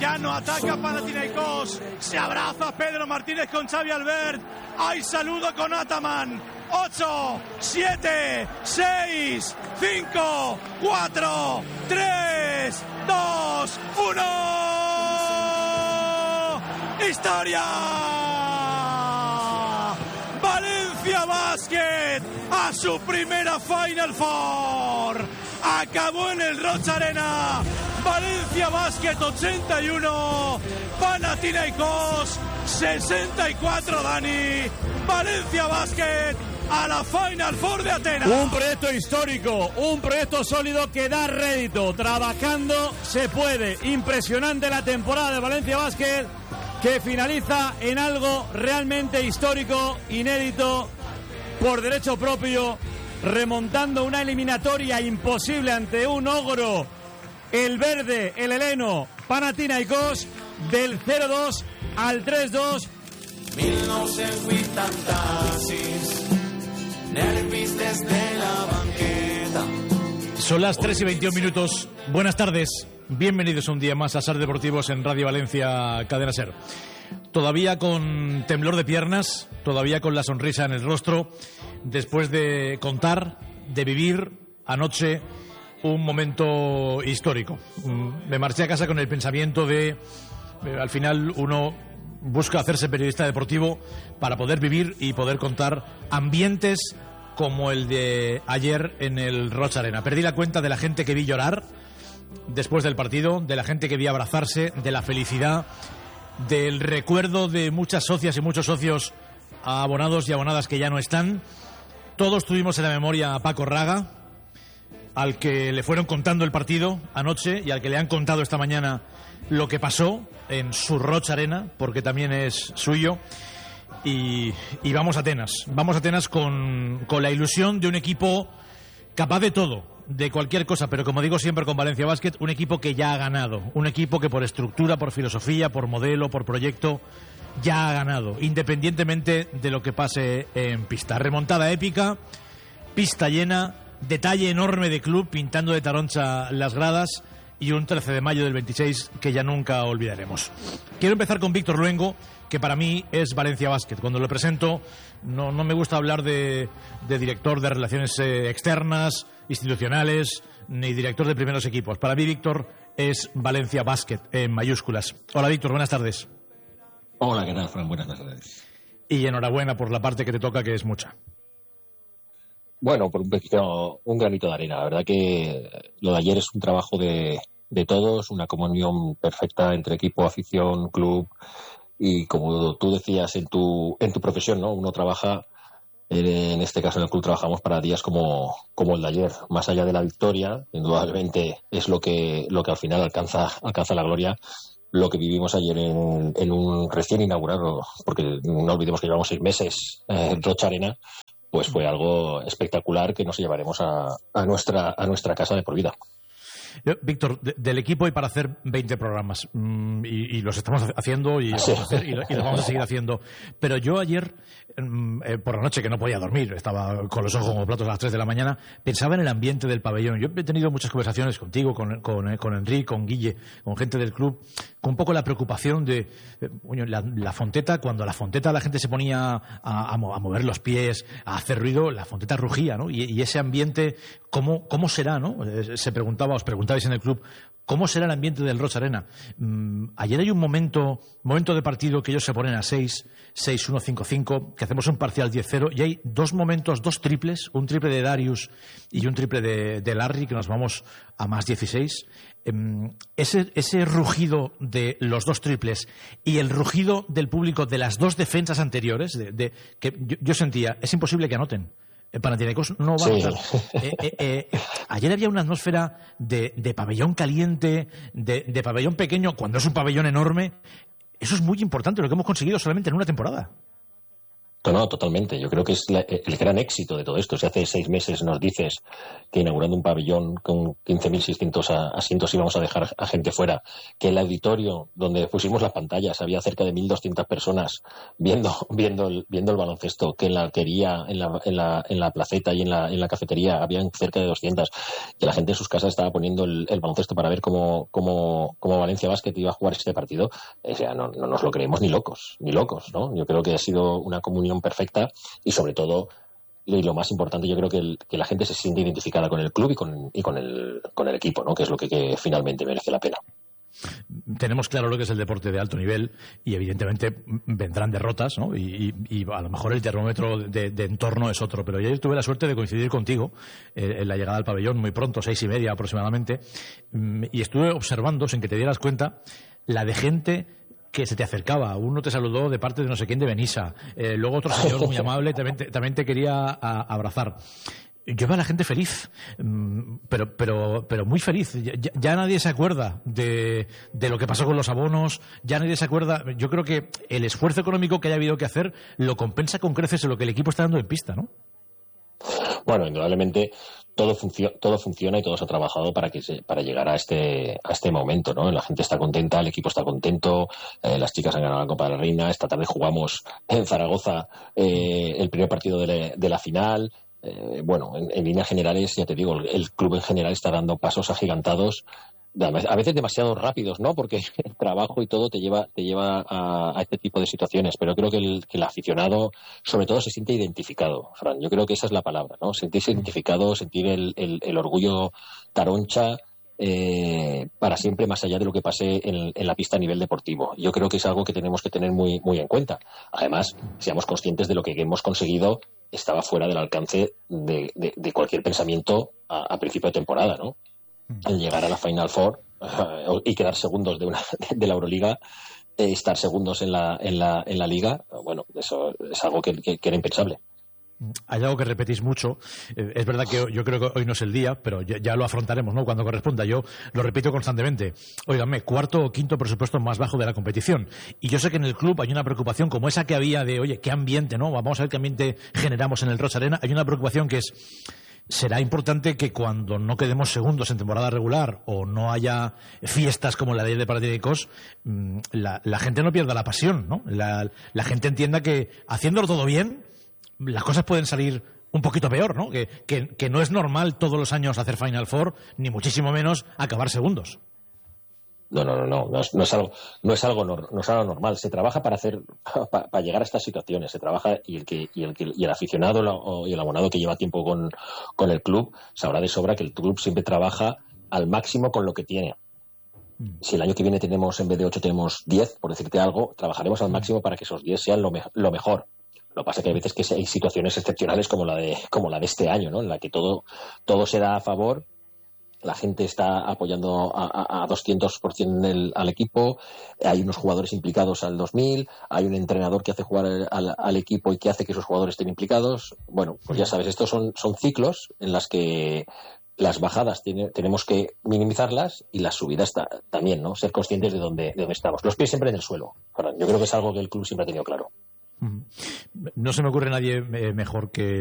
Ya no ataca Panathinaikos. Se abraza Pedro Martínez con Xavi Albert. Hay saludo con Ataman. 8, 7, 6, 5, 4, 3, 2, 1. ¡Historia! Valencia Basket a su primera Final Four. Acabó en el Rocha Arena. Valencia Basket 81, Panathinaikos 64, Dani. Valencia Basket a la Final Four de Atenas. Un proyecto histórico, un proyecto sólido que da rédito. Trabajando se puede. Impresionante la temporada de Valencia Basket, que finaliza en algo realmente histórico, inédito, por derecho propio, remontando una eliminatoria imposible ante un ogro, el verde, el heleno, Panathinaikos, del 0-2 al 3-2. 1986, nervis desde la banqueta. Son las 3:21. Buenas tardes, bienvenidos un día más a SAR Deportivos en Radio Valencia Cadena SER. Todavía con temblor de piernas, todavía con la sonrisa en el rostro, después de contar, de vivir anoche un momento histórico. Me marché a casa con el pensamiento de, al final uno busca hacerse periodista deportivo para poder vivir y poder contar ambientes como el de ayer en el Rocha Arena. Perdí la cuenta de la gente que vi llorar después del partido, de la gente que vi abrazarse, de la felicidad, del recuerdo de muchas socias y muchos socios abonados y abonadas que ya no están. Todos tuvimos en la memoria a Paco Raga, al que le fueron contando el partido anoche y al que le han contado esta mañana lo que pasó en su Rocha Arena, porque también es suyo. Y vamos a Atenas con la ilusión de un equipo capaz de todo, de cualquier cosa, pero como digo siempre con Valencia Basket, un equipo que ya ha ganado, un equipo que por estructura, por filosofía, por modelo, por proyecto, ya ha ganado, independientemente de lo que pase en pista. Remontada épica, pista llena, detalle enorme de club pintando de taroncha las gradas y un 13 de mayo del 26 que ya nunca olvidaremos. Quiero empezar con Víctor Luengo, que para mí es Valencia Basket. Cuando lo presento no me gusta hablar de director de relaciones externas, institucionales, ni director de primeros equipos. Para mí Víctor es Valencia Basket en mayúsculas. Hola Víctor, buenas tardes. Hola, ¿qué tal, Fran? Buenas tardes. Y enhorabuena por la parte que te toca, que es mucha. Bueno, por un granito de arena. La verdad que lo de ayer es un trabajo de todos, una comunión perfecta entre equipo, afición, club. Y como tú decías en tu profesión, ¿no? Uno trabaja, en este caso en el club trabajamos para días como el de ayer. Más allá de la victoria, indudablemente es lo que al final alcanza la gloria. Lo que vivimos ayer en un recién inaugurado, porque no olvidemos que llevamos 6 meses en Rocha Arena, pues fue algo espectacular que nos llevaremos a nuestra casa de por vida. Víctor, del equipo hay para hacer 20 programas y los estamos haciendo y los vamos a seguir haciendo. Pero yo ayer, por la noche, que no podía dormir, estaba con los ojos como platos a las 3 de la mañana, pensaba en el ambiente del pabellón. Yo he tenido muchas conversaciones contigo, con Enrique, con Guille, con gente del club, con un poco la preocupación de la Fonteta. Cuando la Fonteta la gente se ponía a mover los pies, a hacer ruido, la Fonteta rugía, ¿no? Y ese ambiente, ¿cómo será, no? Os preguntabais en el club, ¿cómo será el ambiente del Rocha Arena? Ayer hay un momento de partido que ellos se ponen a 6, 6-1, 5-5, que hacemos un parcial 10-0, y hay 2 triples, un triple de Darius y un triple de Larry, que nos vamos a más 16. Ese rugido de los 2 triples y el rugido del público de las 2 defensas anteriores, que yo sentía, es imposible que anoten. Panathinaikos no va a anotar. Ayer había una atmósfera de pabellón caliente, de pabellón pequeño, cuando es un pabellón enorme. Eso es muy importante, lo que hemos conseguido solamente en una temporada. No, totalmente. Yo creo que es el gran éxito de todo esto. Si hace 6 meses nos dices que inaugurando un pabellón con 15.600 asientos íbamos a dejar a gente fuera, que el auditorio donde pusimos las pantallas había cerca de 1.200 personas viendo el baloncesto, que en la arquería, en la placeta y en la cafetería habían cerca de 200, que la gente en sus casas estaba poniendo el baloncesto para ver cómo Valencia Basket iba a jugar este partido. O sea, no nos lo creemos ni locos, ¿no? Yo creo que ha sido una comunión perfecta y sobre todo, y lo más importante, yo creo que la gente se siente identificada con el club y con el equipo, ¿no? Que es lo que finalmente merece la pena. Tenemos claro lo que es el deporte de alto nivel y evidentemente vendrán derrotas, ¿no? Y a lo mejor el termómetro de entorno es otro, pero yo tuve la suerte de coincidir contigo en la llegada al pabellón muy pronto, 6:30 aproximadamente, y estuve observando, sin que te dieras cuenta, la de gente que se te acercaba. Uno te saludó de parte de no sé quién de Benissa, luego otro señor muy amable también te quería abrazar. Yo veo a la gente feliz, pero muy feliz. Ya nadie se acuerda de lo que pasó con los abonos, ya nadie se acuerda. Yo creo que el esfuerzo económico que haya habido que hacer lo compensa con creces en lo que el equipo está dando en pista, ¿no? Bueno, indudablemente todo funciona y todo se ha trabajado para llegar a este momento, ¿no? La gente está contenta, el equipo está contento, las chicas han ganado la Copa de la Reina, esta tarde jugamos en Zaragoza el primer partido de la final. Bueno, en líneas generales, ya te digo, el club en general está dando pasos agigantados, a veces demasiado rápidos, ¿no? Porque el trabajo y todo te lleva a este tipo de situaciones, pero creo que el aficionado sobre todo se siente identificado, Fran. Yo creo que esa es la palabra, ¿no? Sentirse identificado, sentir el orgullo taroncha para siempre, más allá de lo que pase en la pista a nivel deportivo. Yo creo que es algo que tenemos que tener muy, muy en cuenta. Además, seamos conscientes de lo que hemos conseguido estaba fuera del alcance de cualquier pensamiento a principio de temporada, ¿no? Al llegar a la Final Four y quedar segundos de la Euroliga, estar segundos en la Liga, bueno, eso es algo que era impensable. Hay algo que repetís mucho. Es verdad que yo creo que hoy no es el día, pero ya lo afrontaremos, ¿no? Cuando corresponda. Yo lo repito constantemente. Óigame, 4º o 5º presupuesto más bajo de la competición. Y yo sé que en el club hay una preocupación como esa que había de, oye, qué ambiente, ¿no? Vamos a ver qué ambiente generamos en el Roig Arena. Hay una preocupación que es, será importante que cuando no quedemos segundos en temporada regular o no haya fiestas como la de Panathinaikos, la gente no pierda la pasión, ¿no? La gente entienda que haciéndolo todo bien, las cosas pueden salir un poquito peor, ¿no? Que no es normal todos los años hacer Final Four, ni muchísimo menos acabar segundos. No es algo normal. Se trabaja para llegar a estas situaciones. Se trabaja y el aficionado y el abonado que lleva tiempo con el club sabrá de sobra que el club siempre trabaja al máximo con lo que tiene. Si el año que viene en vez de 8 tenemos 10, por decirte algo, trabajaremos al máximo para que esos 10 sean lo mejor. Lo que pasa es que hay veces que hay situaciones excepcionales como la de este año, ¿no? En la que todo se da a favor, la gente está apoyando a 200% al equipo, hay unos jugadores implicados al 2000, hay un entrenador que hace jugar al equipo y que hace que esos jugadores estén implicados. Bueno, pues ya sabes, estos son ciclos en las que las bajadas tenemos que minimizarlas y las subidas también, ¿no? Ser conscientes de dónde estamos. Los pies siempre en el suelo. Yo creo que es algo que el club siempre ha tenido claro. No se me ocurre nadie mejor que